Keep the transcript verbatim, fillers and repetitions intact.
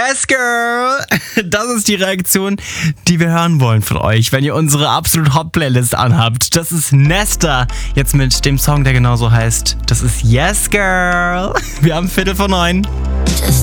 Yes, girl! Das ist die Reaktion, die wir hören wollen von euch, wenn ihr unsere absolut Hot-Playlist anhabt. Das ist Nesta, jetzt mit dem Song, der genauso heißt. Das ist Yes, girl! Wir haben Viertel vor neun.